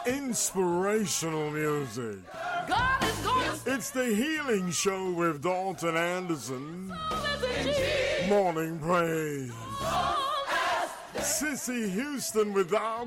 inspirational music. God is going to It's the Healing Show with Dalton Anderson. Morning Praise. Sissy Houston without